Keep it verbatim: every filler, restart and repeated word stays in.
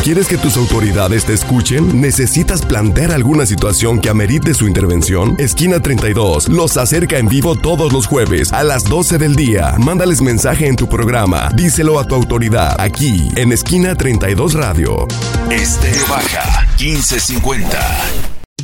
¿Quieres que tus autoridades te escuchen? ¿Necesitas plantear alguna situación que amerite su intervención? Esquina treinta y dos los acerca en vivo todos los jueves a las doce del día. Mándales mensaje en tu programa. Díselo a tu autoridad aquí en Esquina treinta y dos Radio. Estéreo Baja quince cincuenta.